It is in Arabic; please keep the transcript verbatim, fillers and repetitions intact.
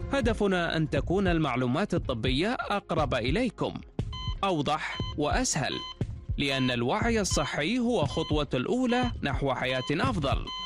هدفنا أن تكون المعلومات الطبية أقرب إليكم، أوضح وأسهل، لأن الوعي الصحي هو خطوة الأولى نحو حياة أفضل.